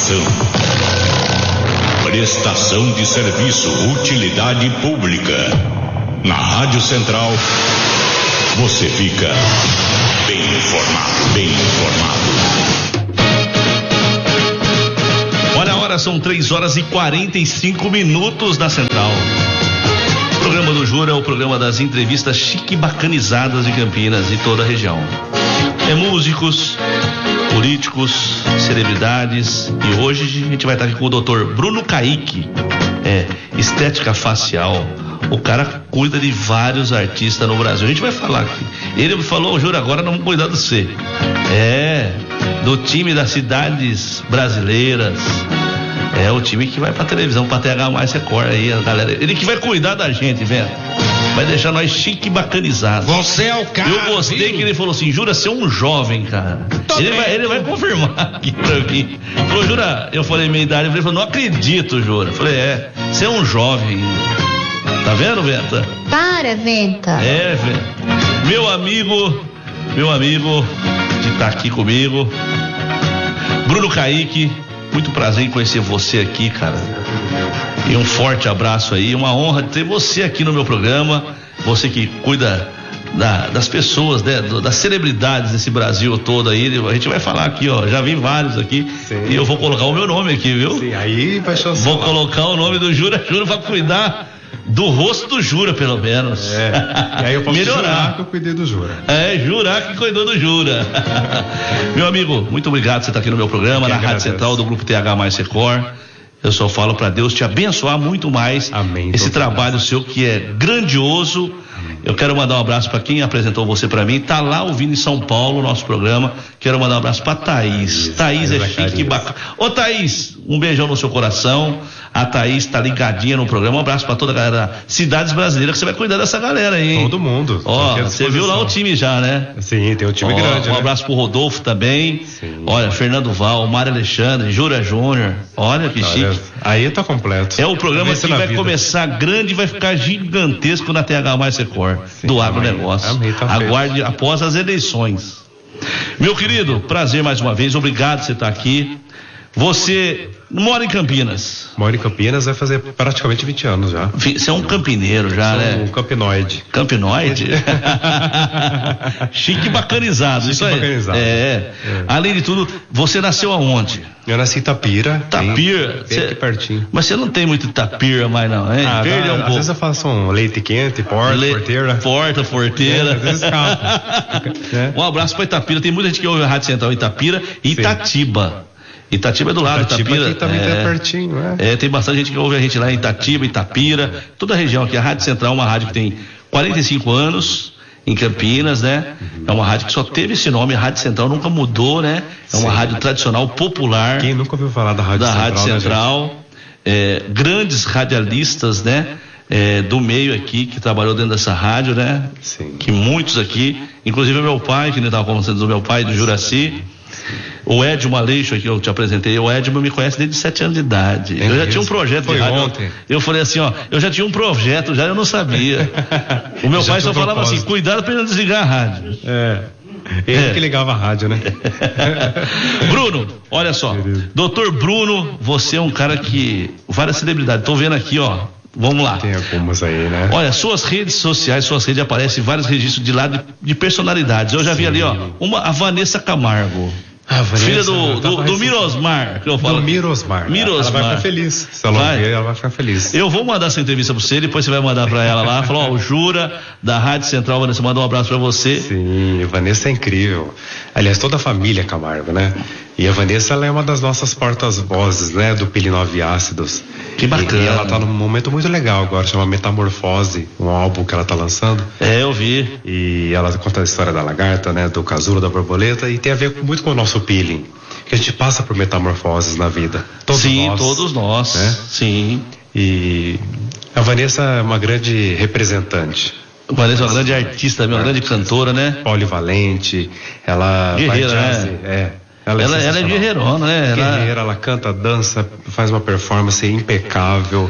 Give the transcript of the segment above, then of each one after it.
Atenção! Prestação de serviço, utilidade pública. Na Rádio Central, você fica bem informado, bem informado. Olha a hora, são 3h45 na Central. O programa do Jura é o programa das entrevistas chique bacanizadas de Campinas e toda a região. É músicos, políticos, celebridades, e hoje a gente vai estar aqui com o Dr. Bruno Kaique, estética facial. O cara cuida de vários artistas no Brasil. A gente vai falar aqui. Ele me falou, Jura, agora não vamos cuidar de você. Do time das cidades brasileiras. É o time que vai pra televisão, pra TH mais Record aí, a galera. Ele que vai cuidar da gente, velho. Vai deixar nós chique e bacanizados. Você é o cara. Eu gostei que ele falou assim, Jura, você é um jovem, cara. Ele vai confirmar aqui pra mim. Falou, Jura, eu falei minha idade, ele falou, não acredito, Jura. Eu falei, você é um jovem ainda. Tá vendo, Venta? Para, Venta. Venta. Meu amigo que tá aqui comigo, Bruno Kaique, muito prazer em conhecer você aqui, cara. E um forte abraço aí, uma honra ter você aqui no meu programa, você que cuida das pessoas, né, das celebridades desse Brasil todo aí. A gente vai falar aqui, ó, já vi vários aqui. Sim. E eu vou colocar o meu nome aqui, viu? Sim, aí vai chancelar. Vou colocar o nome do Jura pra cuidar do rosto do Jura, pelo menos. E aí eu posso jurar que eu cuidei do Jura. Jurar que cuidou do Jura. Meu amigo, muito obrigado por você estar aqui no meu programa, na Rádio Central do Grupo TH mais Record. Eu só falo para Deus te abençoar muito mais. Amém. Esse trabalho seu que é grandioso. Amém. Eu quero mandar um abraço para quem apresentou você para mim. Tá lá ouvindo em São Paulo o nosso programa. Quero mandar um abraço para Thaís. Thaís é chique e bacana. Ô Thaís, um beijão no seu coração. A Thaís tá ligadinha no programa. Um abraço para toda a galera, cidades brasileiras, que você vai cuidar dessa galera aí, hein? Todo mundo. Ó, você viu lá o time já, né? Sim, tem um time grande. Um abraço pro Rodolfo também. Sim. Olha, Fernando Val, Mário Alexandre, Jura Júnior. Olha que chique. Aí tá completo. É o programa que vai começar grande e vai ficar gigantesco na TH mais Record, do agronegócio. Aguarde após as eleições. Meu querido, prazer mais uma vez, obrigado por você estar aqui. Você mora em Campinas? Moro em Campinas, vai fazer praticamente 20 anos já. Você é um campineiro já, né? Um campinoide. Campinoide? Chique e bacanizado, Chique isso aí. Bacanizado. Além de tudo, você nasceu aonde? Eu nasci em Itapira. Itapira? Bem aqui pertinho. Mas você não tem muito Itapira mais não, hein? Perde um pouco. Às vezes eu faço um leite quente, porteira. Porteira. Às vezes escapa. Um abraço pra Itapira, tem muita gente que ouve a Rádio Central Itapira e Itatiba. Itatiba é do lado, Itapira. Aqui também tá pertinho, né? Tem bastante gente que ouve a gente lá em Itatiba, Itapira, toda a região aqui. A Rádio Central é uma rádio que tem 45 anos em Campinas, né? É uma rádio que só teve esse nome, a Rádio Central nunca mudou, né? É uma rádio tradicional, popular. Quem nunca ouviu falar da Rádio Central? Grandes radialistas, né? Do meio aqui, que trabalhou dentro dessa rádio, né? Sim. Que muitos aqui, inclusive o meu pai, que nem estava conversando do meu pai, do Juraci. O Edmo Aleixo, que eu te apresentei, o Edmo me conhece desde 7 anos de idade. Eu já tinha um projeto de rádio. Ontem. Eu falei assim, eu já tinha um projeto, eu não sabia. O meu pai só falava assim, cuidado para ele não desligar a rádio. Ele que ligava a rádio, né? Bruno, olha só. Doutor Bruno, você é um cara que... Várias celebridades, tô vendo aqui, ó. Vamos lá. Tem algumas aí, né? Olha, suas redes aparecem vários registros de lado de personalidades. Eu já vi ali, ó, a Vanessa Camargo. Filha do Mirosmar, que eu falo. Do Mirosmar. Ela vai ficar feliz. Se ela ver, ela vai ficar feliz. Eu vou mandar essa entrevista pra você, depois você vai mandar pra ela lá. Falar, o Jura, da Rádio Central, Vanessa, manda um abraço pra você. Sim, a Vanessa é incrível. Aliás, toda a família Camargo, né? E a Vanessa, ela é uma das nossas portas-vozes, né? Do Pilinove Ácidos. Que bacana. E ela tá num momento muito legal agora, chama Metamorfose, um álbum que ela tá lançando. Eu vi. E ela conta a história da lagarta, né? Do casulo, da borboleta, e tem a ver muito com o nosso peeling, que a gente passa por metamorfoses na vida. Todos nós. Né? Sim. E a Vanessa é uma grande representante. A Vanessa é uma grande artista, uma grande cantora, né? Polivalente, ela guerreira, vai jazz, né? Ela é guerreirona, né? Guerreira, ela canta, dança, faz uma performance impecável.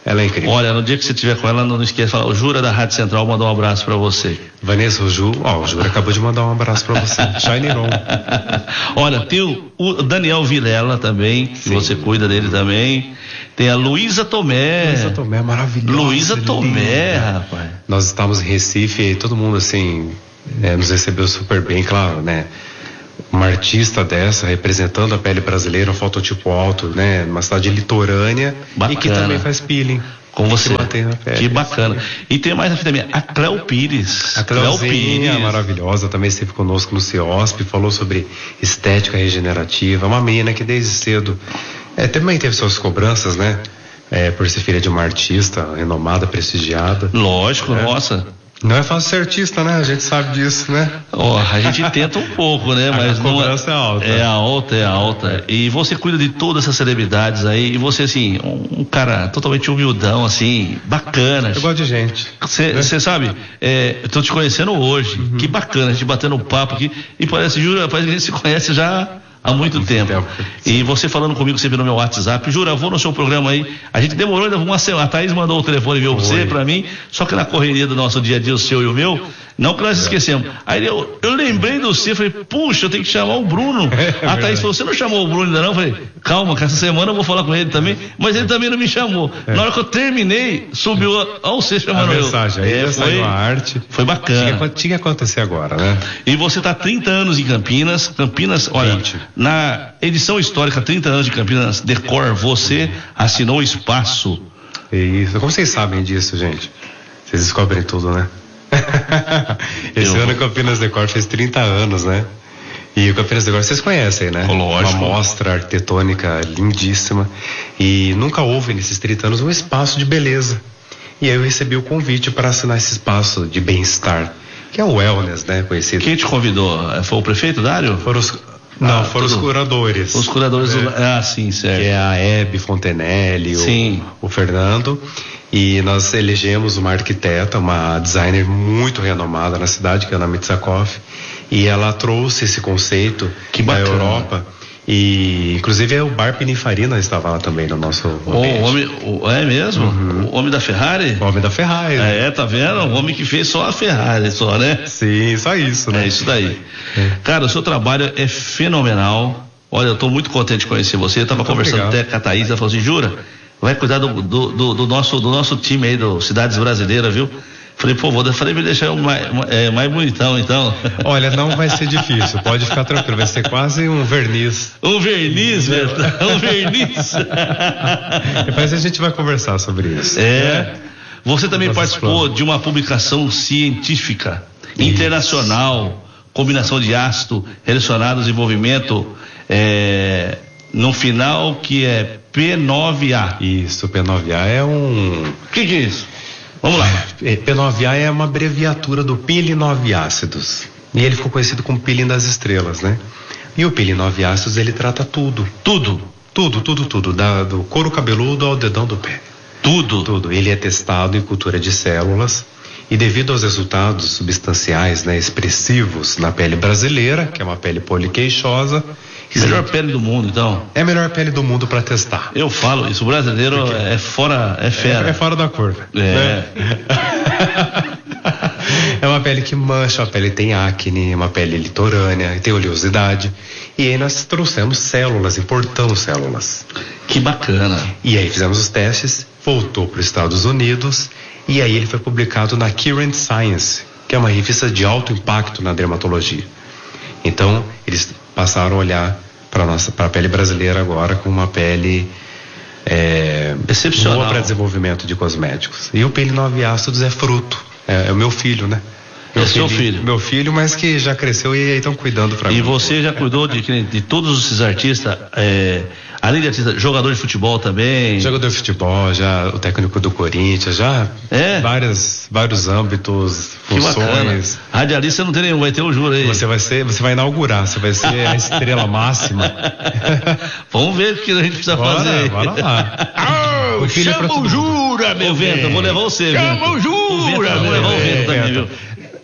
Ela é incrível. Olha, no dia que você estiver com ela, não esqueça de falar, o Jura da Rádio Central mandou um abraço pra você. Vanessa, o Jura acabou de mandar um abraço pra você. Shine on. Olha, tem o Daniel Vilela também, que você cuida dele também. Tem a Luísa Tomé. Luísa Tomé, maravilhosa. Luísa Tomé, rapaz. Nós estávamos em Recife e todo mundo, assim, nos recebeu super bem, claro, né? Uma artista dessa, representando a pele brasileira, um fototipo alto, né? Uma cidade litorânea. Bacana. E que também faz peeling. Com você. Que bacana. E tem mais aqui também, a Cléo Pires. A Cléo Pires, maravilhosa, também esteve conosco no CEOSP, falou sobre estética regenerativa. Uma menina que desde cedo também teve suas cobranças, né? Por ser filha de uma artista renomada, prestigiada. Lógico, nossa. Não é fácil ser artista, né? A gente sabe disso, né? A gente tenta um pouco, né? Mas a cobrança é alta. É alta. E você cuida de todas essas celebridades aí. E você, assim, um cara totalmente humildão, assim, bacana. Eu gosto de gente. Você sabe, eu tô te conhecendo hoje. Uhum. Que bacana, a gente batendo um papo aqui. E parece que a gente se conhece já há muito tempo. E você falando comigo sempre no meu WhatsApp, Jura, eu vou no seu programa aí. A gente demorou ainda uma semana. A Thaís mandou o telefone meu você pra mim, só que na correria do nosso dia a dia, o seu e o meu, não que nós esquecemos. Aí eu lembrei do você, falei, puxa, eu tenho que chamar o Bruno. A Thaís falou, você não chamou o Bruno ainda não? Eu falei, calma, que essa semana eu vou falar com ele também, mas ele também não me chamou. Na hora que eu terminei, subiu você chamando a mensagem. Aí saiu a arte. Foi bacana. Tinha que acontecer agora, né? E você tá 30 anos em Campinas, olha, 20. Na edição histórica 30 anos de Campinas Decor, você assinou espaço. Isso, como vocês sabem disso, gente? Vocês descobrem tudo, né? Esse ano o Campinas Decor fez 30 anos, né? E o Campinas Decor vocês conhecem, né? Lógico. Uma mostra arquitetônica lindíssima. E nunca houve nesses 30 anos um espaço de beleza. E aí eu recebi o convite para assinar esse espaço de bem-estar, que é o wellness, né? Conhecido. Quem te convidou? Foi o prefeito Dário? Foram os curadores. Os curadores sim, certo. Que é a Hebe Fontenelle, o Fernando. E nós elegemos uma arquiteta, uma designer muito renomada na cidade, que é a Ana Mitsakoff. E ela trouxe esse conceito da Europa. E inclusive o Bar Pininfarina estava lá também no nosso ambiente. É mesmo? Uhum. O homem da Ferrari? O homem da Ferrari. Tá vendo? O homem que fez só a Ferrari, só, né? Sim, só isso, né? É isso daí. Cara, o seu trabalho é fenomenal. Olha, eu estou muito contente de conhecer você. Eu estava conversando até com a Thaís, ela falou assim, Jura, vai cuidar do nosso time aí, do Cidades Brasileiras, viu? Falei, pô, vou deixar mais bonitão, então. Olha, não vai ser difícil, pode ficar tranquilo, vai ser quase um verniz. Um verniz, verdade? Um verniz. Depois a gente vai conversar sobre isso. Você também participou de uma publicação científica internacional, combinação de ácido relacionado ao desenvolvimento, no final, que é P9A. Isso, P9A é um... O que é isso? Vamos lá. P9A é uma abreviatura do pilinoviácidos. E ele ficou conhecido como peeling das estrelas, né? E o pilinoviácidos, ele trata tudo. Tudo, do couro cabeludo ao dedão do pé. Tudo. Ele é testado em cultura de células. E devido aos resultados substanciais, né, expressivos na pele brasileira, que é uma pele poliqueixosa. Melhor pele do mundo, então? É a melhor pele do mundo para testar. Eu falo isso, o brasileiro é fora, é fera. É fora da curva. Né? É uma pele que mancha, uma pele que tem acne, uma pele litorânea, tem oleosidade. E aí nós trouxemos células, importamos células. Que bacana. E aí fizemos os testes, voltou para os Estados Unidos, e aí ele foi publicado na Current Science, que é uma revista de alto impacto na dermatologia. Então, eles passaram a olhar para a pele brasileira agora com uma pele excepcional boa para desenvolvimento de cosméticos. E o pilinoviácidos é fruto, é o meu filho, né? Seu filho? Meu filho, mas que já cresceu e aí estão cuidando para mim. E você já cuidou de todos esses artistas, além de artista, jogador de futebol também? Jogador de futebol, já o técnico do Corinthians, já vários âmbitos, funções. Que bacana. Radialista não tem nenhum, vai ter o Jura aí. Você vai inaugurar, você vai ser a estrela máxima. Vamos ver o que a gente precisa fazer. Bora lá. Chama o Jura, meu vento, eu vou levar você. Chama o Jura, vou levar o vento também, viu?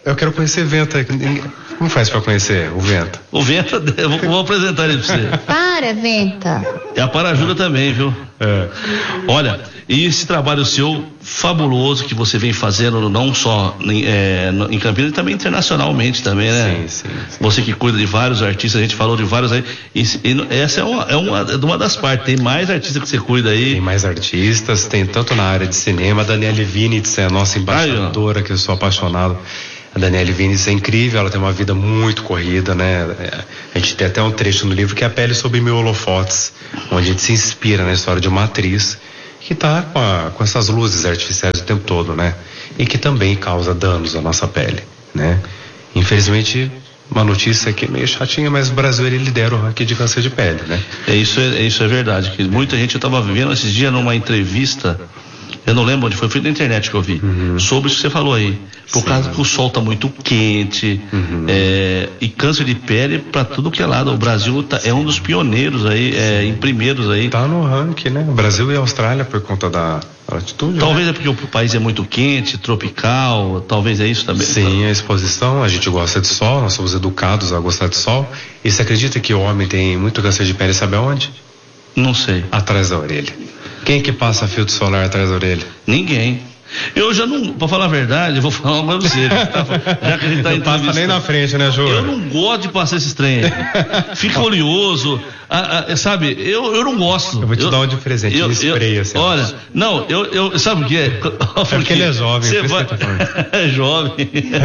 Eu quero conhecer Venta. Como faz pra conhecer o Venta? O Venta, eu vou apresentar ele pra você. Para, Venta. E a Parajuda também, viu? É. Olha, e esse trabalho seu fabuloso que você vem fazendo não só em Campinas, e também internacionalmente também, né? Sim. Você que cuida de vários artistas, a gente falou de vários aí. E essa é uma das partes. Tem mais artistas que você cuida aí. Tem mais artistas, tem tanto na área de cinema. A Daniele Vinitz é a nossa embaixadora, que eu sou apaixonado. A Daniele Vinitz é incrível, ela tem uma vida muito corrida, né? A gente tem até um trecho no livro que é A Pele Sob Mil Holofotes, onde a gente se inspira na história de uma atriz que está com essas luzes artificiais o tempo todo, né? E que também causa danos à nossa pele, né? Infelizmente, uma notícia aqui meio chatinha, mas o Brasil ele lidera o ranking de câncer de pele, né? Isso é verdade, que muita gente, eu estava vivendo esses dias numa entrevista, eu não lembro onde foi na internet que eu vi, sobre isso que você falou aí, por causa que o sol está muito quente, e câncer de pele para tudo que é lado. O Brasil é um dos pioneiros aí, em primeiros aí. Tá no ranking, né? O Brasil e a Austrália por conta da altitude. Talvez né? é porque o país é muito quente, tropical, talvez é isso também. Sim, a exposição, a gente gosta de sol, nós somos educados a gostar de sol. E você acredita que o homem tem muito câncer de pele, sabe aonde? Não sei. Atrás da orelha. Quem que passa filtro solar atrás da orelha? Ninguém. Eu já não, pra falar a verdade, eu vou falar uma pra você. Já que a gente tá não passa nem na frente, né, Júlio? Eu não gosto de passar esses trem. Fica oleoso. Sabe, eu não gosto. Eu vou te dar um de presente, spray assim. Olha, não, sabe o que é? Porque ele é jovem, você vai... É jovem.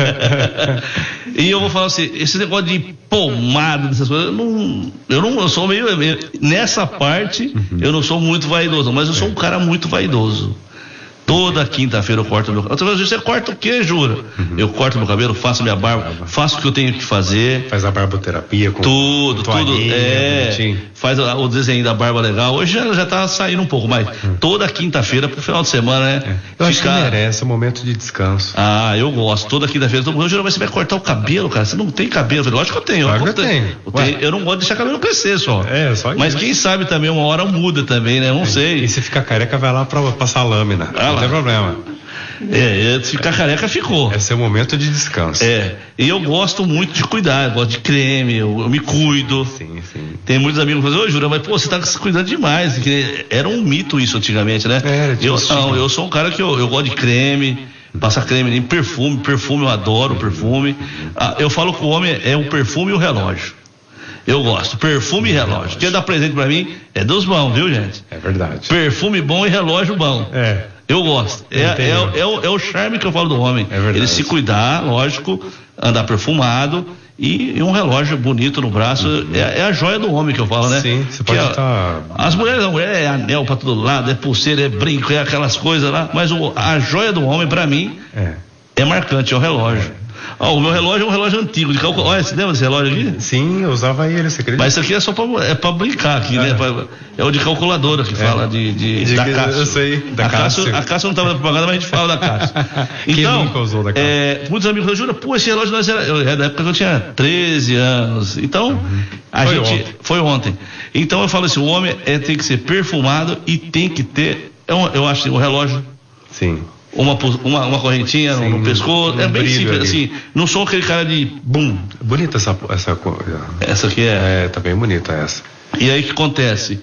E eu vou falar assim, esse negócio de pomada, dessas coisas, eu sou meio nessa parte, eu não sou muito vaidoso, mas eu sou um cara muito vaidoso. Toda quinta-feira eu corto meu cabelo. Você corta o quê, Jura? Eu corto meu cabelo, faço minha barba, faço o que eu tenho que fazer. Faz a barboterapia com tudo. Faz o desenho da barba legal. Hoje já tá saindo um pouco, mas toda quinta-feira pro final de semana, né? Eu acho que merece um momento de descanso. Eu gosto. Toda quinta-feira todo mundo, Jura, mas você vai cortar o cabelo, cara? Você não tem cabelo? Eu falei, lógico que eu tenho. Claro que eu tenho. Eu não gosto de deixar cabelo crescer só. Só mas quem sabe também uma hora muda também, né? Não sei. E se ficar careca, vai lá pra passar lâmina. Não tem problema. Se ficar careca, ficou. Esse é o momento de descanso. E eu gosto muito de cuidar, eu gosto de creme, eu me cuido. Sim. Tem muitos amigos que falam, Jura, mas pô, você tá se cuidando demais. Porque era um mito isso antigamente, né? Eu sou um cara que eu gosto de creme, passar creme em perfume eu adoro perfume. Eu falo que o homem é o perfume e o relógio. Eu gosto, perfume e relógio. Quem dá presente pra mim é dos bons, viu, gente? É verdade. Perfume bom e relógio bom. Eu gosto. É o charme que eu falo do homem. É verdade. Ele se cuidar, lógico, andar perfumado e um relógio bonito no braço. É a joia do homem que eu falo, né? Sim, você pode estar. As mulheres, é anel pra todo lado, é pulseira, é brinco, é aquelas coisas lá. Mas a joia do homem, pra mim, é marcante, é o relógio. O meu relógio é um relógio antigo de calculadora. Olha, você lembra desse relógio aqui? Sim, eu usava ele, você acredita? Mas isso aqui é só pra brincar aqui, né? É o de calculadora que fala da Cássio. Eu sei, da Cássio. A Cássio não estava na propaganda, mas a gente fala da Cássio. Quem nunca usou da Cássio? Muitos amigos falam, Jura, esse relógio nós era da época que eu tinha 13 anos. Então, foi ontem. Então eu falo assim, o homem tem que ser perfumado e tem que ter, eu acho assim, o relógio. Sim. Uma correntinha no pescoço, é bem simples, assim, não sou aquele cara de bum. Bonita essa aqui tá bem bonita essa. E aí o que acontece?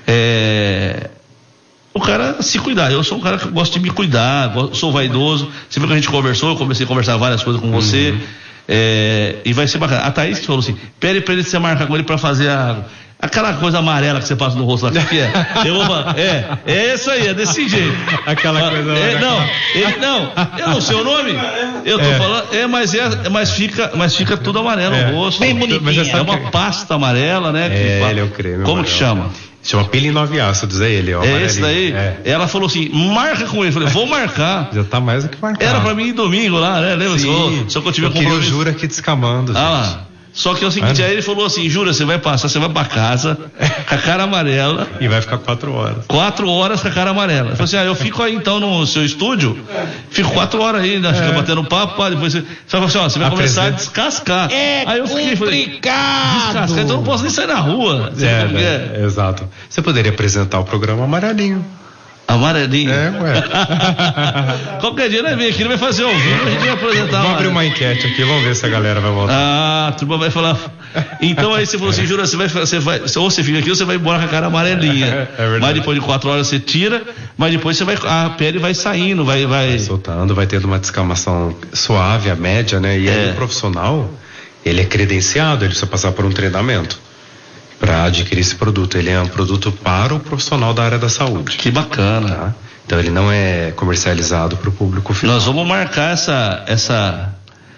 O cara se cuidar, eu sou um cara que gosto de me cuidar, sou vaidoso, você viu que a gente conversou, eu comecei a conversar várias coisas com você, e vai ser bacana. A Thaís que falou assim, pede pra ele você marcar com ele pra fazer aquela coisa amarela que você passa no rosto lá, que é? Eu vou falar, é isso aí, é desse jeito. Aquela coisa eu não sei o nome, eu tô falando, mas fica tudo amarelo no rosto. Bem bonitinho. É uma pasta amarela, né? Ele é o creme. Como que chama? Chama Peeling 9 ácidos, é ele, ó. Esse daí? Ela falou assim, marca com ele. Eu falei, vou marcar. Já tá mais do que marcar. Era pra mim domingo lá, né? Lembra? Só que eu tive compromisso. Eu juro aqui descamando. Só que é o seguinte, aí ele falou assim, Jura, você vai pra casa com a cara amarela. E vai ficar 4 horas. 4 horas com a cara amarela. Ele falou assim, eu fico aí então no seu estúdio, fico 4 horas aí, né? Fica batendo papo, depois você falou assim, você vai começar a descascar. Aí eu fiquei, descascar, então eu não posso nem sair na rua. Exato. Você poderia apresentar o programa Amarelinho. Amarelinha. ué. Qualquer dia nós vem aqui, ele vai fazer ao vivo, a gente vai apresentar. Vamos abrir uma enquete aqui, vamos ver se a galera vai voltar. A turma vai falar. Então aí você falou assim, Jura, você vai, ou você fica aqui ou você vai embora com a cara amarelinha. É verdade. Mas depois de 4 horas você tira, mas depois a pele vai saindo, vai Soltando, vai tendo uma descamação suave, a média, né? E aí o profissional, ele é credenciado, ele precisa passar por um treinamento para adquirir esse produto. Ele é um produto para o profissional da área da saúde. Que bacana. Tá? Então ele não é comercializado para o público final. Nós vamos marcar essa.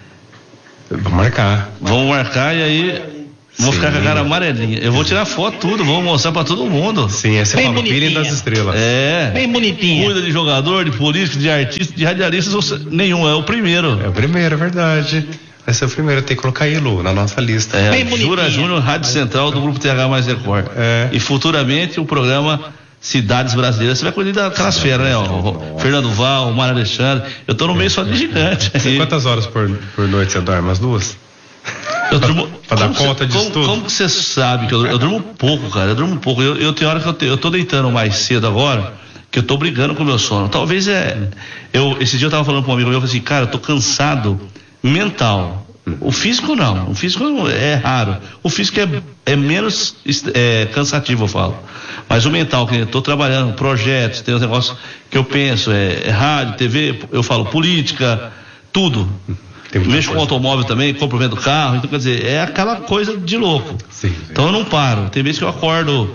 Vamos marcar. Vamos marcar e aí vou ficar com a cara amarelinha. Eu vou tirar foto tudo, vou mostrar pra todo mundo. Sim, essa é a Peeling das Estrelas. Bem bonitinha. Cuida de jogador, de político, de artista, de radialistas, nenhum, é o primeiro. É o primeiro, é verdade. Vai ser o primeiro, tem que colocar Ilu na nossa lista. Jura Júnior, Rádio Central do Grupo TH mais Record. E futuramente o programa Cidades Brasileiras. Você vai cuidar daquelas feras, né? O Fernando Val, o Mário Alexandre. Eu tô no meio só de gigante. Quantas horas por noite você dorme? Umas 2? Eu durmo. Pra dar conta disso tudo? Como que você sabe que eu durmo pouco, cara? Eu durmo pouco. Eu tenho hora que eu tô deitando mais cedo agora, que eu tô brigando com o meu sono. Talvez esse dia eu tava falando com um amigo meu, eu falei assim, cara, eu tô cansado mental. O físico não. O físico é raro. O físico é menos cansativo, eu falo. Mas o mental, que eu tô trabalhando, projetos, tem os negócios que eu penso, rádio, TV, eu falo política, tudo. Mexo com automóvel também, compro e vendo carro, então quer dizer, é aquela coisa de louco. Sim. Então eu não paro. Tem vezes que eu acordo,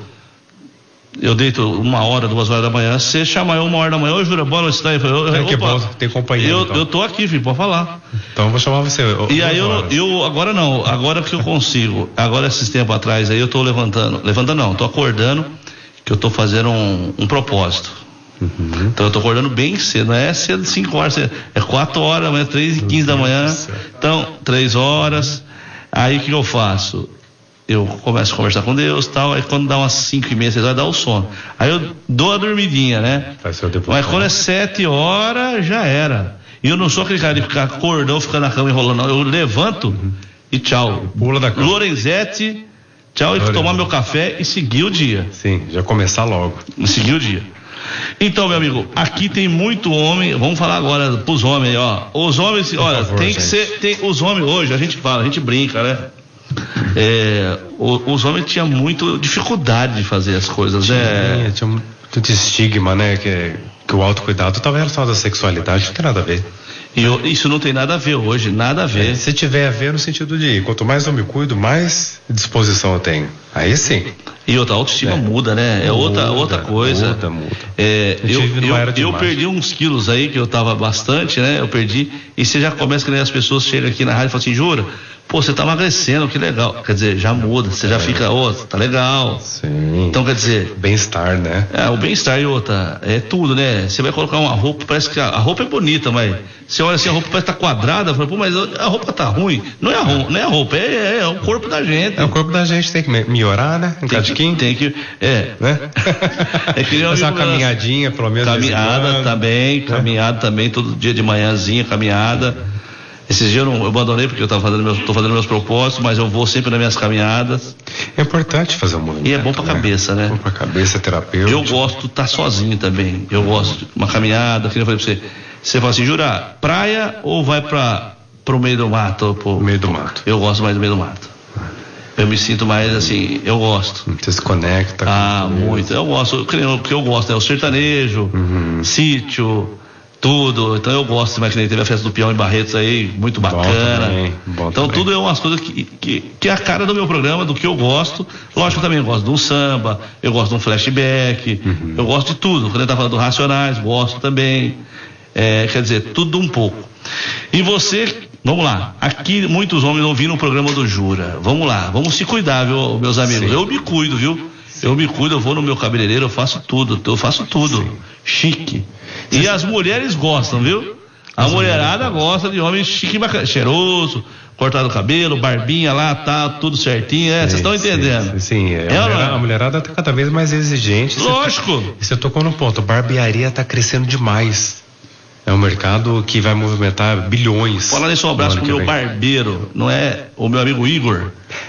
eu deito 1 hora, 2 horas da manhã, você chama eu 1 hora da manhã, ô Jura, boa noite, tá aí? Que bom, tem companhia. Eu tô aqui, filho, pode falar. Então eu vou chamar você. E aí eu agora não, agora que eu consigo, agora esses tempos atrás aí eu tô levantando não, tô acordando, que eu tô fazendo um propósito. Então eu tô acordando bem cedo, não é cedo 5 horas, é 4 horas, amanhã 3h15 da manhã, então 3 horas, aí o que eu faço? Eu começo a conversar com Deus, tal, aí quando dá umas 5h30, 6 horas, dá o sono, aí eu dou a dormidinha, né? Mas quando é 7 horas, já era. E eu não sou aquele cara de ficar acordando, ficar na cama enrolando, não, eu levanto e tchau. Pula da cama. Lorenzetti, tchau, e tomar meu café e seguir o dia. Sim, já começar logo. Seguir o dia. Então, meu amigo, aqui tem muito homem, vamos falar agora pros homens, ó. Os homens, olha, favor, tem que ser, os homens hoje, a gente brinca, né? Os homens tinham muita dificuldade de fazer as coisas, né? Tinha muito estigma, né? Que o autocuidado estava relacionado à sexualidade, não tem nada a ver. Isso não tem nada a ver hoje, nada a ver. Se tiver a ver no sentido de quanto mais eu me cuido, mais disposição eu tenho. Aí sim. E outra autoestima muda, né? É outra coisa. Muda. Eu perdi uns quilos aí, que eu tava bastante, né? Eu perdi. E você já começa a ver as pessoas chegam aqui na rádio e falam assim, Jura, pô, você tá emagrecendo, que legal. Quer dizer, já muda, você já fica, tá legal. Sim. Então quer dizer. Bem-estar, né? O bem-estar e outra, é tudo, né? Você vai colocar uma roupa, parece que a roupa é bonita, mas você olha assim, a roupa parece que tá quadrada, fala, pô, mas a roupa tá ruim. Não é a roupa, é o corpo da gente. O corpo da gente tem que melhorar, né? Tem que, né? Fazer uma caminhadinha, pelo menos. Caminhada também, todo dia de manhãzinha, caminhada. Esses dias eu abandonei porque eu tô fazendo meus propósitos, mas eu vou sempre nas minhas caminhadas. É importante fazer um movimento. E é bom pra cabeça, né? Bom pra cabeça, terapêutico. Eu gosto de estar sozinho também. Eu gosto de uma caminhada, que eu falei pra você. Você fala assim, Jura, praia ou vai pro meio do mato? Meio do mato. Eu gosto mais do meio do mato. Eu me sinto mais assim, eu gosto. Você se conecta. Muito. Eu gosto, porque eu gosto, né? O sertanejo, sítio, tudo. Então eu gosto, mas que nem teve a festa do Peão em Barretos aí, muito bacana. Bom então também. tudo é umas coisas que é a cara do meu programa, do que eu gosto. Lógico, eu também gosto de um samba, eu gosto de um flashback, eu gosto de tudo. Quando ele tá falando do Racionais, gosto também. Quer dizer, tudo um pouco. E você, vamos lá, aqui muitos homens ouvindo o programa do Jura. Vamos lá, vamos se cuidar, viu, meus amigos? Sim. Eu me cuido, viu? Eu me cuido, eu vou no meu cabeleireiro, eu faço tudo. Sim. Chique. E as mulheres gostam, viu? A mulherada gosta de homem chique, bacana, cheiroso, cortado o cabelo, barbinha lá, tá tudo certinho, vocês estão entendendo? Sim. A mulherada tá cada vez mais exigente. Lógico. Você tocou no ponto, a barbearia tá crescendo demais. É um mercado que vai movimentar bilhões. Fala nisso, um abraço pro meu barbeiro, não é o meu amigo Igor.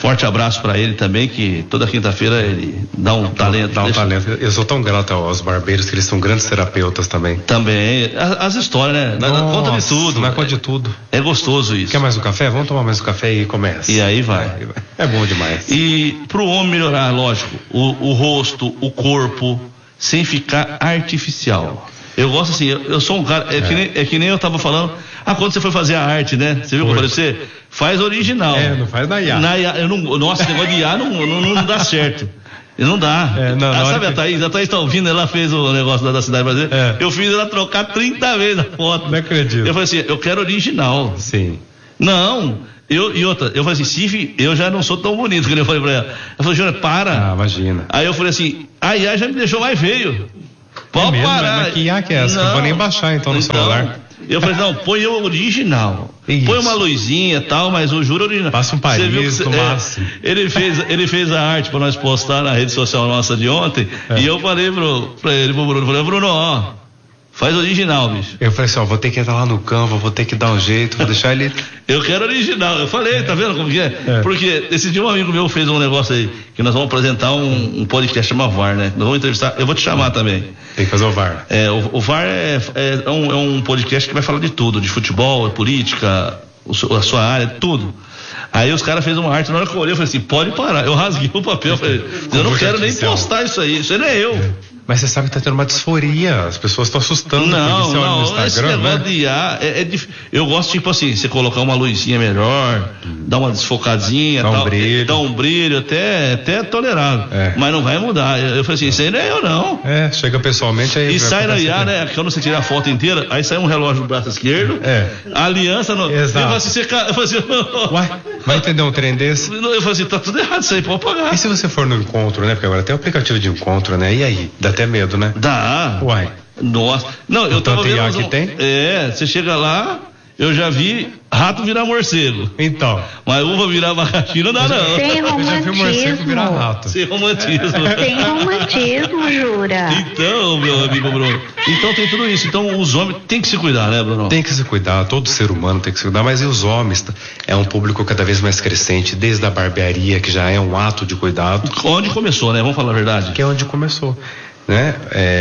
Forte abraço para ele também, que toda quinta-feira ele dá um talento. Dá um talento. Eu sou tão grato aos barbeiros, que eles são grandes terapeutas também. Também. As histórias, né? Conta de tudo. Não é conta de tudo. É gostoso isso. Quer mais um café? Vamos tomar mais um café e começa. E aí vai. É bom demais. E pro homem melhorar, lógico, o rosto, o corpo, sem ficar artificial. Eu gosto assim, eu sou um cara, é que nem eu tava falando, quando você foi fazer a arte, né? Você viu como eu falei pra você? Faz original. Não faz na IA. Nossa, esse negócio de IA não dá certo. Não dá. Sabe a Thaís tá ouvindo, ela fez o negócio da Cidade Brasileira. Eu fiz ela trocar 30 vezes a foto. Não acredito. Eu falei assim, eu quero original. Sim. Não. Eu falei assim, Cif, eu já não sou tão bonito, que eu falei pra ela. Eu falei, Júnior, para. Imagina. Aí eu falei assim, a IA já me deixou mais feio. Pode parar. Mas que IA que é essa? Não vou nem baixar então no celular. Eu falei, não, põe o original. Isso. Põe uma luzinha e tal, mas o juro original. Passa um Paris no máximo. Ele fez a arte pra nós postar na rede social nossa de ontem, e eu falei pra ele, pro Bruno, Bruno, ó, faz original, bicho. Eu falei assim, vou ter que entrar lá no Canva, vou ter que dar um jeito, vou deixar ele... Eu quero original. Eu falei, tá vendo como que é? Porque esse dia um amigo meu fez um negócio aí, que nós vamos apresentar um podcast chama VAR, né? Nós vamos entrevistar, eu vou te chamar também. Tem que fazer o VAR. O VAR é um podcast que vai falar de tudo, de futebol, política, a sua área, tudo. Aí os caras fez uma arte, na hora que eu olhei, eu falei assim, pode parar. Eu rasguei o papel, falei, eu não quero nem postar isso aí não é eu. Mas você sabe que tá tendo uma disforia, as pessoas estão assustando. Não, esse negócio de IA eu gosto, tipo assim, você colocar uma luzinha melhor, dar uma desfocadinha, dá um brilho, até tolerável. Mas não vai mudar. Eu falei assim, isso aí não é eu não. Chega pessoalmente aí. E sai na IA, né? Quando você tirar a foto inteira, aí sai um relógio no braço esquerdo, a aliança no. Exato. Eu falei assim, uai, vai entender um trem desse? Eu falei assim, tá tudo errado isso aí, pode pagar. E se você for no encontro, né? Porque agora tem o aplicativo de encontro, né? E aí? Dá até medo, né? Dá. Uai. Nossa. Não, eu tava vendo. Que tem? Você chega lá, eu já vi rato virar morcego. Então. Mas uva virar abacaxi não dá, não. Tem romantismo. Eu já vi morcego virar rato. Sem romantismo. Tem romantismo, jura. Então, meu amigo Bruno. Então tem tudo isso. Então os homens têm que se cuidar, né, Bruno? Tem que se cuidar, todo ser humano tem que se cuidar, mas e os homens? É um público cada vez mais crescente, desde a barbearia, que já é um ato de cuidado. Onde começou, né? Vamos falar a verdade. Que é onde começou, né?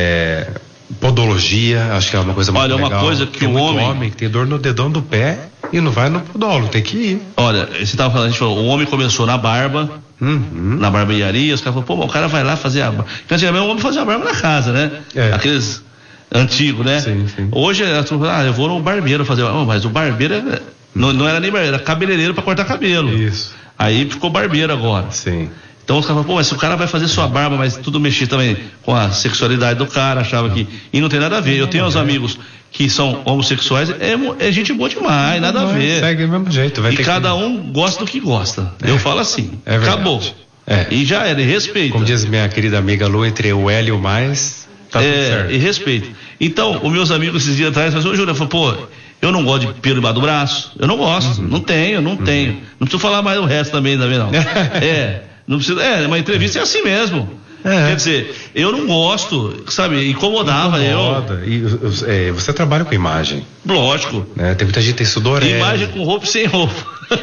Podologia, acho que é uma coisa muito legal. Olha, uma coisa que tem o homem que tem dor no dedão do pé e não vai no podólogo, tem que ir. Olha, você tava falando, a gente falou, o homem começou na barba, na barbearia, os caras falaram, pô, o cara vai lá fazer a barba. Porque antigamente o homem fazia a barba na casa, né? Aqueles antigos, né? Sim. Hoje, eu vou no barbeiro fazer, mas o barbeiro não era nem barbeiro, era cabeleireiro pra cortar cabelo. Isso. Aí ficou barbeiro agora. Sim. Então os caras falam, pô, mas se o cara vai fazer sua barba, mas tudo mexer também com a sexualidade do cara, achava que. E não tem nada a ver. Eu tenho uns amigos que são homossexuais, é gente boa demais, nada a ver. Segue do mesmo jeito. E cada um gosta do que gosta. Eu falo assim, acabou. E já era, e respeita. Como diz minha querida amiga Lu, entre o L e o mais, tá tudo certo. E respeita. Então, os meus amigos esses dias atrás, o Júlio falou, pô, eu não gosto de pelo embaixo do braço. Eu não gosto, não tenho. Não preciso falar mais o resto também não. Não precisa. Uma entrevista é assim mesmo. Quer dizer, eu não gosto, sabe? Incomodava Incomoda. E você trabalha com imagem. Lógico. Né? Tem muita gente que tem sudorese. Imagem com roupa e sem roupa.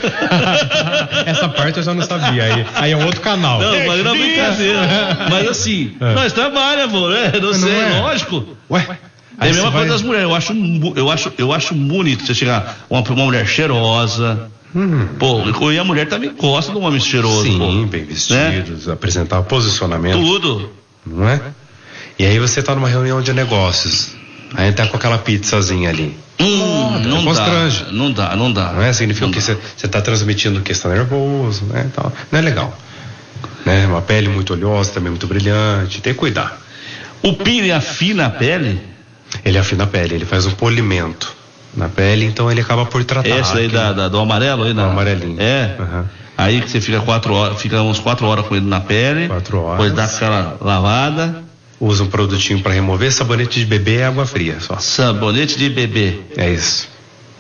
Essa parte eu já não sabia. Aí é um outro canal. Não, mas não é brincadeira. Mas assim, nós trabalhamos, pô, né? Não sei, lógico. Ué? É a mesma coisa das mulheres. Eu acho bonito você chegar uma mulher cheirosa. Pô, e a mulher também gosta de um homem cheiroso. Sim, bem vestidos, né? Apresentar posicionamento. Tudo. Não é? E aí você tá numa reunião de negócios. Aí tá com aquela pizzazinha ali. Não constrange. Não dá. Não é? Significa que você tá transmitindo que está nervoso, né? Tal. Não é legal. Né? Uma pele muito oleosa, também muito brilhante. Tem que cuidar. O peeling afina a pele? Ele afina a pele, ele faz um polimento na pele, então ele acaba por tratar. Esse aí do amarelo aí, do amarelinho. Aí que você fica 4 horas, fica uns 4 horas com ele na pele. 4 horas. Depois dá aquela lavada. Usa um produtinho para remover. Sabonete de bebê é água fria só. Sabonete de bebê. É isso.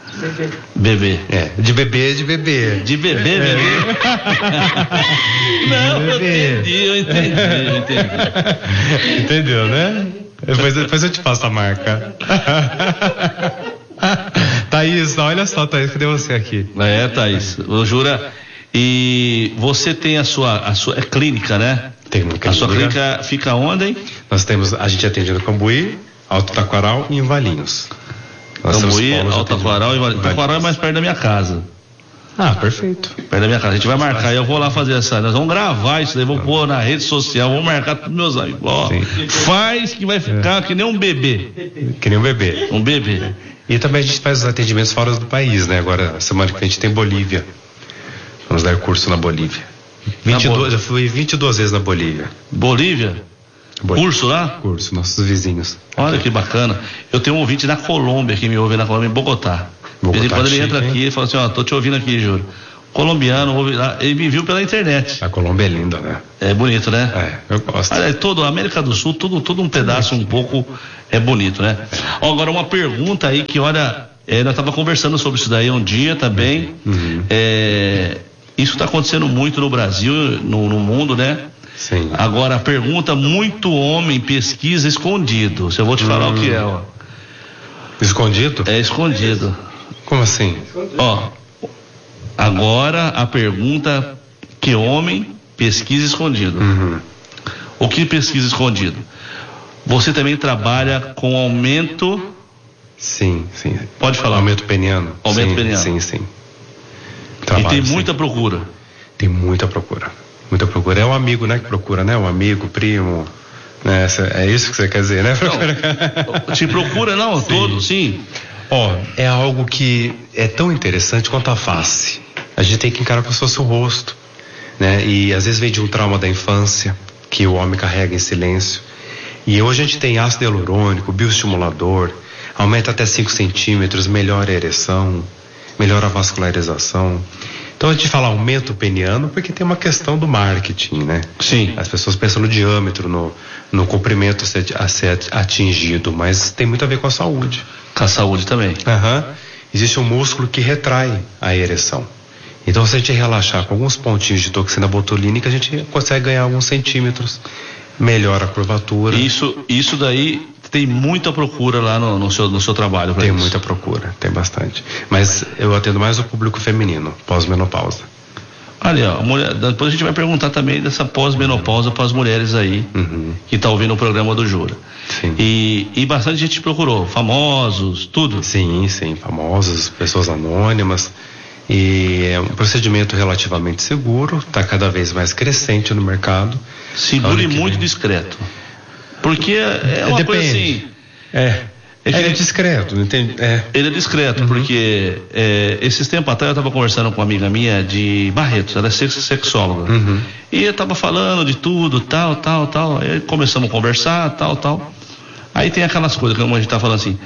Bebê. De bebê. De bebê. Não, eu entendi. Entendeu, né? Depois eu te passo a marca. Thaís, olha só, Thaís, cadê você aqui? Thaís, o Jura, E você tem a sua clínica, né? Tem uma clínica. A sua clínica fica onde, hein? A gente atende no Cambuí, Alto Taquaral e em Valinhos. Cambuí, Alto Taquaral e Valinhos. Taquaral é mais perto da minha casa. Ah, perfeito. Perto da minha casa. A gente vai marcar, eu vou lá fazer nós vamos gravar isso daí, vou pôr na rede social, vou marcar todos meus amigos. Ó, faz que vai ficar que nem um bebê. Que nem um bebê. Um bebê. E também a gente faz os atendimentos fora do país, né? Agora, semana que vem a gente tem Bolívia. Vamos dar curso na Bolívia. Eu fui 22 vezes na Bolívia. Bolívia? Curso lá? Curso, nossos vizinhos. Olha que bacana. Eu tenho um ouvinte da Colômbia que me ouve na Colômbia, em Bogotá. De vez em quando ele entra aqui e fala assim, ó, tô te ouvindo aqui, Júlio. Colombiano, ouve lá. Ele me viu pela internet. A Colômbia é linda, né? É bonito, né? É, eu gosto. Toda a América do Sul, todo um pedaço um pouco é bonito, né? Ó, agora uma pergunta aí que, olha, nós tava conversando sobre isso daí um dia também. Isso está acontecendo muito no Brasil, no mundo, né? Sim. Agora, a pergunta, muito homem pesquisa escondido. Se eu vou te falar o que é, ó. Escondido? É escondido. Como assim? Ó, agora a pergunta, que homem pesquisa escondido. O que pesquisa escondido? Você também trabalha com aumento... Sim. Pode falar. Aumento peniano. Aumento peniano. Sim. Trabalho, e tem muita procura. Tem muita procura. Muita procura. É um amigo, né, que procura, né? Um amigo, primo, né? É isso que você quer dizer, né? Não, te procura, não? Sim. Todo, sim. Ó, é algo que é tão interessante quanto a face. A gente tem que encarar como se fosse o rosto, né? E às vezes vem de um trauma da infância, que o homem carrega em silêncio. E hoje a gente tem ácido hialurônico, bioestimulador, aumenta até 5 centímetros, melhora a ereção, melhora a vascularização. Então a gente fala aumento peniano porque tem uma questão do marketing, né? Sim. As pessoas pensam no diâmetro, no comprimento a ser atingido, mas tem muito a ver com a saúde. Com a saúde também. Existe um músculo que retrai a ereção. Então se a gente relaxar com alguns pontinhos de toxina botulínica, a gente consegue ganhar alguns centímetros, melhora a curvatura. Isso daí tem muita procura lá no seu trabalho. Tem muita procura, tem bastante. Mas eu atendo mais o público feminino, pós-menopausa. Ali, ó, depois a gente vai perguntar também dessa pós-menopausa para as mulheres aí que tá ouvindo o programa do Jura. Sim. E bastante gente procurou, famosos, tudo. Sim, famosos, pessoas anônimas. E é um procedimento relativamente seguro, está cada vez mais crescente no mercado. Seguro e muito discreto. Porque é uma coisa assim. Ele é discreto, entende? Ele é discreto, porque esses tempos atrás eu estava conversando com uma amiga minha de Barretos, ela é sexóloga. E eu estava falando de tudo, tal. Aí começamos a conversar, tal. Aí tem aquelas coisas, como a gente tá falando assim,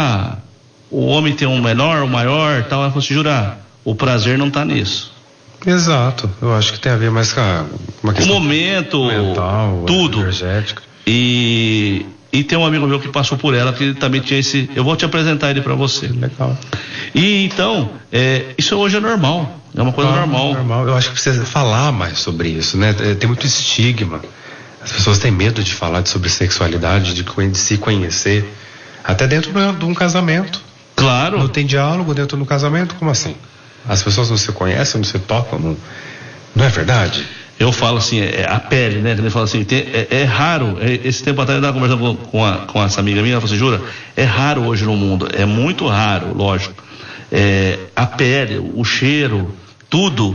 o homem tem um menor, um maior, tal. Ela falou assim, Jura, o prazer não está nisso. Exato, eu acho que tem a ver mais com uma questão o momento, mental, tudo. energético. E tem um amigo meu que passou por ela, que também tinha esse. Eu vou te apresentar ele para você. Legal. E então, isso hoje é normal. É uma coisa normal. Eu acho que precisa falar mais sobre isso, né? Tem muito estigma. As pessoas têm medo de falar sobre sexualidade, de se conhecer. Até dentro de um casamento. Claro. Não tem diálogo dentro do casamento? Como assim? As pessoas não se conhecem, não se tocam, não é verdade? Eu falo assim, a pele, né? Ele fala assim, é raro. Esse tempo atrás eu estava conversando com essa amiga minha, ela falou assim, Jura, é raro hoje no mundo, é muito raro, lógico. A pele, o cheiro, tudo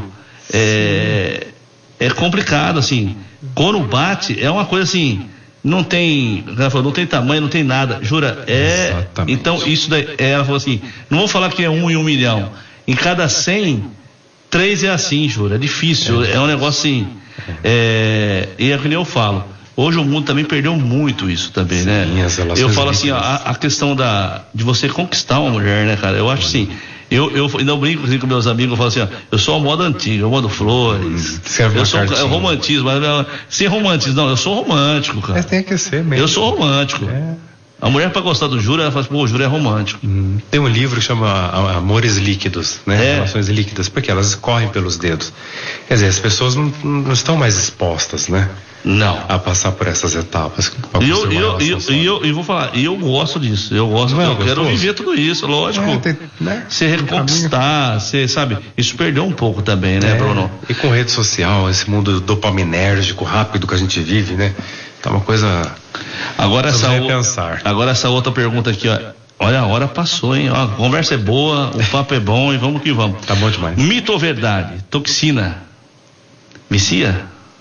é complicado, assim. Quando bate, é uma coisa assim, não tem tamanho, não tem nada. Jura, Exatamente. Então isso daí, ela falou assim, não vou falar que é 1 em 1 milhão. Em cada 100, 3 é assim, Jura, é difícil, é um negócio assim, e é que nem eu falo, hoje o mundo também perdeu muito isso também, sim, né? Eu falo assim, a questão de você conquistar uma mulher, né, cara, eu acho assim, eu não brinco assim, com meus amigos, eu falo assim, ó, eu sou a moda antiga, eu mando flores, eu sou romantismo, mas sem romantismo, não, eu sou romântico, cara. Tem que ser mesmo. Eu sou romântico. A mulher, pra gostar do Jura, ela fala assim, pô, o Jura é romântico. Tem um livro que chama Amores Líquidos, né? Relações líquidas, porque elas escorrem pelos dedos. Quer dizer, as pessoas não estão mais expostas, né? Não. A passar por essas etapas. E vou falar, e eu gosto disso. Eu quero viver tudo isso, lógico. Você reconquistar, você sabe, isso perdeu um pouco também, né, Bruno? E com rede social, esse mundo dopaminérgico, rápido que a gente vive, né? Tá uma coisa. Agora essa outra pergunta aqui, ó. Olha, a hora passou, hein? Ó, a conversa é boa, o papo é bom e vamos que vamos. Tá bom demais. Mito ou verdade? Toxina vicia?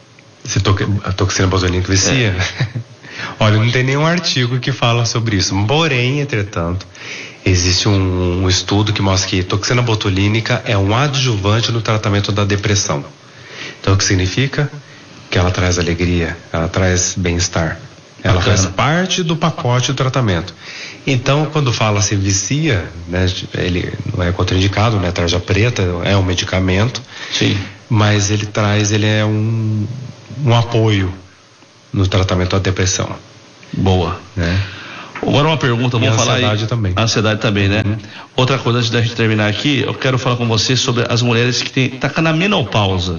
A toxina botulínica vicia? Olha, não tem nenhum artigo que fala sobre isso. Porém, entretanto, existe um estudo que mostra que toxina botulínica é um adjuvante no tratamento da depressão. Então, o que significa? Que ela traz alegria, ela traz bem-estar. Ela faz parte do pacote do tratamento. Então, quando fala-se vicia, né, ele não é contraindicado, né? Tarja preta é um medicamento. Sim. Mas ele é um apoio no tratamento da depressão. Boa. Né? Agora uma pergunta, vamos falar aí. Ansiedade também. Ansiedade também, né? Outra coisa, antes da gente terminar aqui, eu quero falar com você sobre as mulheres que tá na menopausa.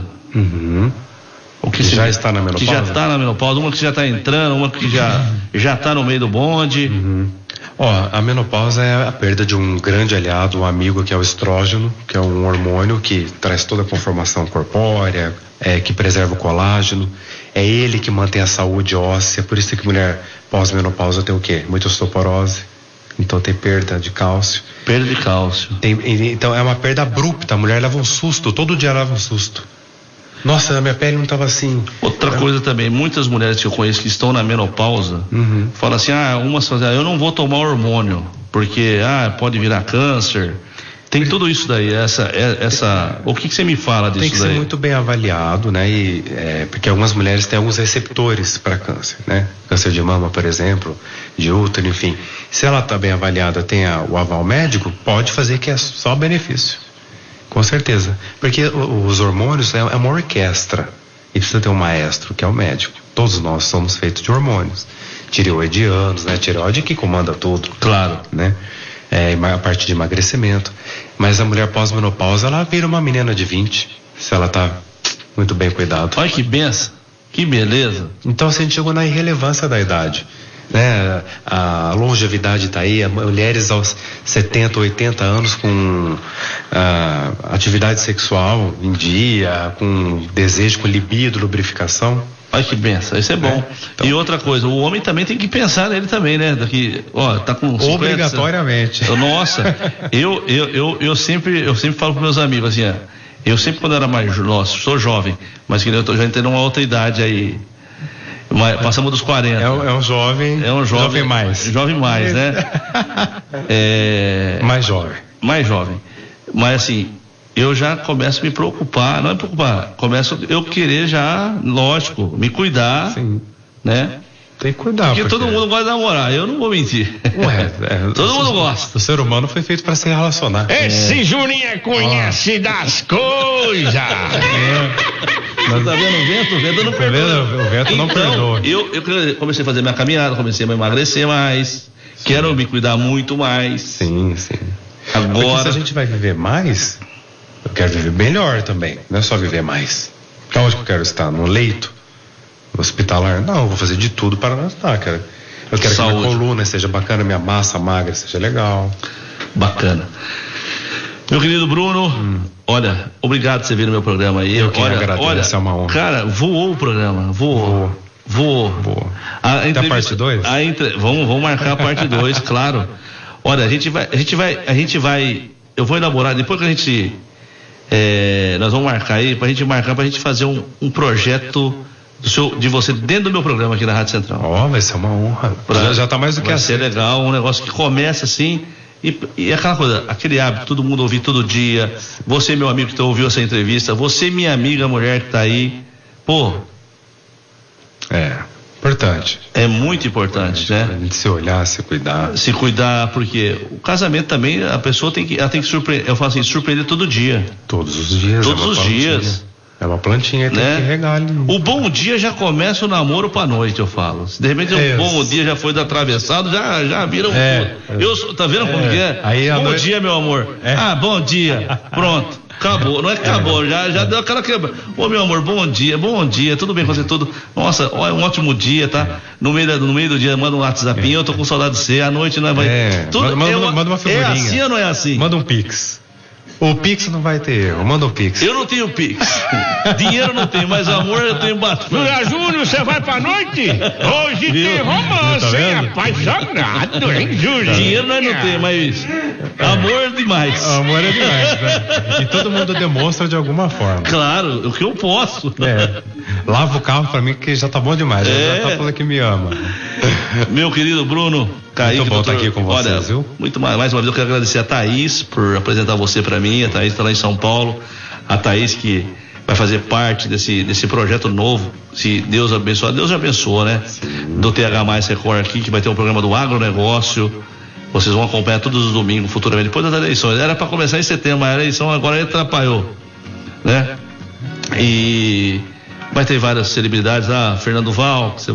O que já está na menopausa? Que já está na menopausa, uma que já está entrando, uma que já está no meio do bonde. A menopausa é a perda de um grande aliado, um amigo, que é o estrógeno, que é um hormônio que traz toda a conformação corpórea, que preserva o colágeno. É ele que mantém a saúde óssea. Por isso que mulher pós-menopausa tem o quê? Muita osteoporose. Então tem perda de cálcio. Perda de cálcio. Então é uma perda abrupta. A mulher leva um susto, todo dia leva um susto. Nossa, a minha pele não estava assim. Outra coisa também, muitas mulheres que eu conheço que estão na menopausa, falam assim, umas fazem, eu não vou tomar hormônio, porque pode virar câncer. Tem tudo isso daí, o que você me fala disso daí? Tem que ser muito bem avaliado, né? Porque algumas mulheres têm alguns receptores para câncer, né? Câncer de mama, por exemplo, de útero, enfim. Se ela está bem avaliada, tem o aval médico, pode fazer que é só benefício. Com certeza, porque os hormônios é uma orquestra e precisa ter um maestro, que é o médico. Todos nós somos feitos de hormônios tireoidianos, né? Tireoide que comanda tudo. Claro. Né? A parte de emagrecimento. Mas a mulher pós-menopausa, ela vira uma menina de 20, se ela tá muito bem cuidado. Olha que benção, que beleza. Então, assim, a gente chegou na irrelevância da idade. Né? A longevidade está aí, mulheres aos 70, 80 anos com atividade sexual em dia, com desejo, com libido, lubrificação. Olha que benção, isso é bom. Então, e outra coisa, o homem também tem que pensar nele também, né? Tá com 50, obrigatoriamente. Nossa, eu sempre falo para meus amigos assim, eu sempre quando era mais, sou jovem, mas que eu tô já entrei numa outra idade aí. Passamos dos 40. É um jovem. É um jovem mais. Jovem mais, né? Mais jovem. Mais jovem. Mas assim, eu já começo a me preocupar, não é preocupar, começo eu querer já, lógico, me cuidar. Sim. Né? Tem que cuidar. Porque todo mundo gosta de namorar, eu não vou mentir. Todo mundo gosta. O ser humano foi feito para se relacionar. Esse Juninho conhece das coisas. Mas tá vendo o vento? O vento não perdoa. O vento não perdoa. Eu comecei a fazer minha caminhada, comecei a me emagrecer mais. Quero me cuidar muito mais. Sim. Agora. Porque se a gente vai viver mais, eu quero viver melhor também. Não é só viver mais. Onde que eu quero estar? No leito? Hospitalar? Não, eu vou fazer de tudo para não estar, cara. Eu quero que minha coluna seja bacana, minha massa magra seja legal. Bacana. Meu querido Bruno, olha, obrigado por você vir no meu programa aí. Eu que agradeço, é uma honra. Cara, voou o programa, voou. Até a parte 2? Vamos marcar a parte 2, claro. Olha, a gente vai, eu vou elaborar, depois que a gente, nós vamos marcar aí, pra gente fazer um projeto de você dentro do meu programa aqui na Rádio Central. Vai ser uma honra. Já tá mais do que assim. Vai ser legal, um negócio que começa assim, e aquela coisa, aquele hábito, todo mundo ouvir todo dia, você meu amigo que ouviu essa entrevista, você minha amiga mulher que tá aí, importante. É muito importante, né? A gente se olhar, se cuidar. Se cuidar, porque o casamento também, a pessoa tem que surpreender, eu falo assim, surpreender todo dia. Todos os dias. Todos os dias. É uma plantinha, tem né? que regar ali. O bom dia já começa o namoro pra noite, eu falo. Se de repente o bom dia já foi atravessado, já viram tudo. Tá vendo como que é? Aí bom dia, meu amor. Bom dia. Pronto. Acabou, não é que acabou, já deu aquela quebra. Ô meu amor, bom dia, tudo bem com você, tudo? Nossa, ó, um ótimo dia, tá? No meio do dia, manda um WhatsAppinho, eu tô com saudade de você, à noite não vai. Tudo manda uma figurinha. É assim ou não é assim? Manda um Pix. O Pix não vai ter erro, manda um Pix. Eu não tenho Pix. Dinheiro não tenho, mas amor eu tenho bastante. Júnior, você vai pra noite? Hoje tem romance, Tá hein? vendo? Apaixonado, hein, Júnior? Dinheiro nós não temos, mas amor é demais. Amor é demais, né? E todo mundo demonstra de alguma forma. Claro, o que eu posso. Lava o carro pra mim que já tá bom demais. Já tá falando que me ama. Meu querido Bruno Kaique, muito bom estar aqui com vocês, olha, viu? Muito mais uma vez eu quero agradecer a Thaís por apresentar você para mim. A Thaís está lá em São Paulo, a Thaís que vai fazer parte desse projeto novo, se Deus abençoar. Deus já abençoou, né? Sim. Do TH+ Record aqui, que vai ter um programa do agronegócio. Vocês vão acompanhar todos os domingos futuramente, depois das eleições. Era para começar em setembro, mas a eleição agora atrapalhou, né? E vai ter várias celebridades lá, Fernando Val, que você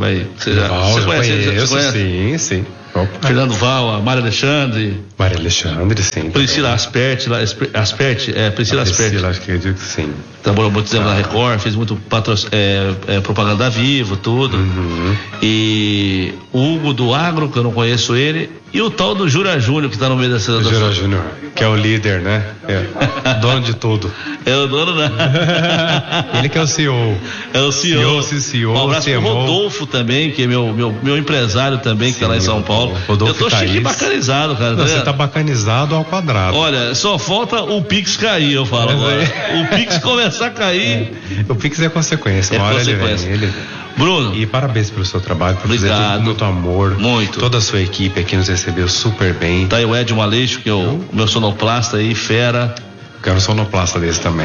conhece? Sim. Opa. Fernando Val, a Maria Alexandre, sim. Priscila Asperti, Priscila Asperti. Acho que acredito que sim. Trabalhou muito tempo na Record, fez muito propaganda Vivo, tudo. Uhum. E o Hugo do Agro, que eu não conheço ele, e o tal do Jura Júnior, que está no meio dessa. Jura Júnior, que é o líder, né? Dono de tudo. É o dono, né? Ele que é o CEO. É o CEO. CEO, um abraço pro Rodolfo também, que é meu empresário também, que está lá em São Paulo. Rodolfo, eu tô chique bacanizado, cara. Não, você tá bacanizado ao quadrado. Olha, só falta o Pix cair, eu falo agora. O Pix começar a cair. O Pix é consequência, uma hora ele vem. Bruno. E parabéns pelo seu trabalho, por fazer obrigado. tudo com muito amor. Muito. Toda a sua equipe aqui nos recebeu super bem. Tá aí o Edson Aleixo, que é o meu sonoplasta aí, fera. Quero um sonoplasta desse também.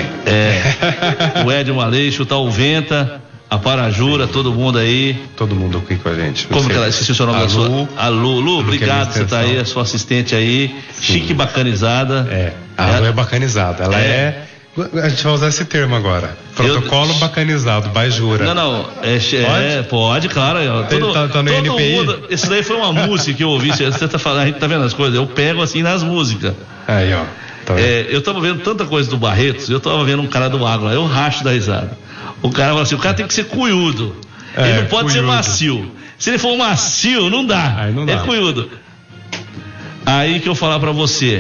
O Edson Aleixo, tá o Venta, a Parajura, todo mundo aí. Todo mundo aqui com a gente. Como que ela esqueci o seu nome? Lu, obrigado, você tá aí, a sua assistente aí. Sim. Chique bacanizada. A Lu é bacanizada. Ela a gente vai usar esse termo agora. Protocolo bacanizado, Bajura. Não. Pode, claro. Tá no NPI? Isso daí foi uma música que eu ouvi. Você tá falando, a gente tá vendo as coisas. Eu pego assim nas músicas. Aí, ó. Eu tava vendo tanta coisa do Barretos, eu tava vendo um cara do agro, eu racho da risada. O cara fala assim, o cara tem que ser cunhudo. Ele não pode ser macio. Se ele for macio, não dá. Aí não dá. É cunhudo. Aí que eu falar pra você,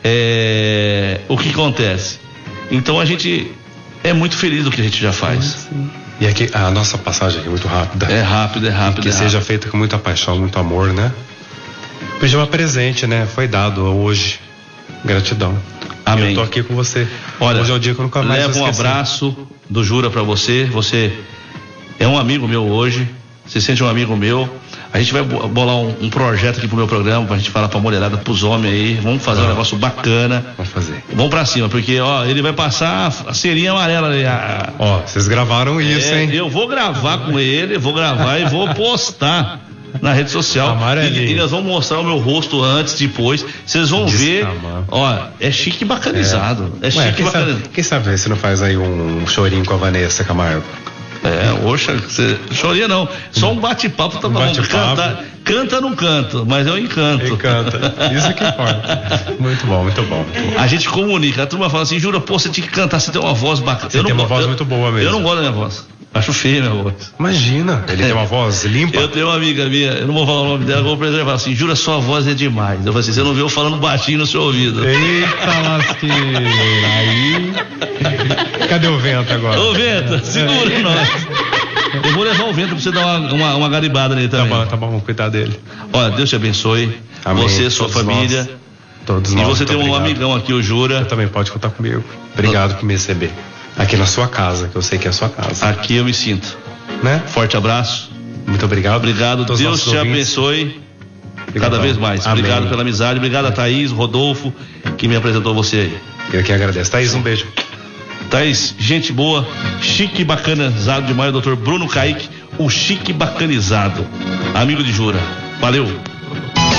o que acontece? Então a gente é muito feliz do que a gente já faz. Sim. E aqui, a nossa passagem aqui é muito rápida. É rápida. E que seja feita com muita paixão, muito amor, né? Pijama presente, né? Foi dado hoje. Gratidão. Amém. Eu tô aqui com você. Olha, hoje é o dia que eu nunca mais leva um abraço do Jura pra você. Você é um amigo meu hoje. Você sente um amigo meu. A gente vai bolar um projeto aqui pro meu programa, pra gente falar pra mulherada, pros homens aí. Vamos fazer um negócio bacana. Vamos fazer. Vamos pra cima, porque, ele vai passar a serinha amarela ali. Vocês gravaram isso, hein? Eu vou gravar com ele, e vou postar na rede social. E nós vamos mostrar o meu rosto antes, depois. Vocês vão ver. É chique bacanizado. Chique bacanizado. Quem sabe você não faz aí um chorinho com a Vanessa Camargo? Choria não. Só um bate-papo tá bom. Canta não canto, mas eu encanto. Isso que importa. Muito bom. A gente comunica. A turma fala assim, Jura, você tinha que cantar, você tem uma voz bacana. Você tem uma voz muito boa mesmo. Eu não gosto da minha voz. Acho feia minha voz. Imagina, ele tem uma voz limpa. Eu tenho uma amiga minha, eu não vou falar o nome dela, eu vou preservar assim, Jura, sua voz é demais. Eu falei assim, você não viu eu falando baixinho no seu ouvido. Eita lasqueira. Aí. Cadê o Vento agora? Ô Vento, segura nós. Eu vou levar o Vento pra você dar uma garibada nele também. Tá bom, vamos cuidar dele. Olha, Deus te abençoe. Amém. Você, sua família. Todos nós. E você tem um amigão aqui, o Jura. Você também pode contar comigo. Obrigado por me receber. Aqui na sua casa, que eu sei que é a sua casa. Aqui eu me sinto. Né? Forte abraço. Muito obrigado. Obrigado. Deus te abençoe cada vez mais. Amém. Obrigado pela amizade. Obrigado a Thaís, Rodolfo, que me apresentou você aí. Eu que agradeço. Thaís, um beijo. Thaís, gente boa, chique bacanizado demais, o Dr. Bruno Kaique, o chique bacanizado. Amigo de Jura. Valeu.